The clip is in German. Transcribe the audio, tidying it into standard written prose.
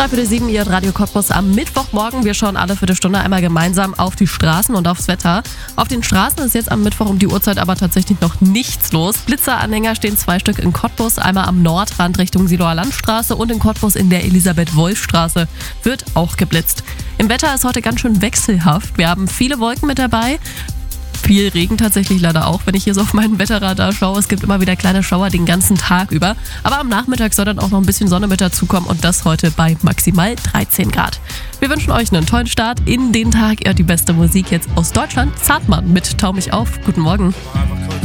3:07, ihr Radio Cottbus am Mittwochmorgen. Wir schauen alle Viertelstunde einmal gemeinsam auf die Straßen und aufs Wetter. Auf den Straßen ist jetzt am Mittwoch um die Uhrzeit aber tatsächlich noch nichts los. Blitzeranhänger stehen 2 Stück in Cottbus, einmal am Nordrand Richtung Siloer Landstraße und in Cottbus in der Elisabeth-Wolf-Straße wird auch geblitzt. Im Wetter ist heute ganz schön wechselhaft. Wir haben viele Wolken mit dabei. Viel Regen tatsächlich leider auch, wenn ich hier so auf meinen Wetterradar schaue. Es gibt immer wieder kleine Schauer den ganzen Tag über. Aber am Nachmittag soll dann auch noch ein bisschen Sonne mit dazukommen und das heute bei maximal 13 Grad. Wir wünschen euch einen tollen Start in den Tag. Ihr hört die beste Musik jetzt aus Deutschland. Zartmann mit Tau mich auf. Guten Morgen. Einfach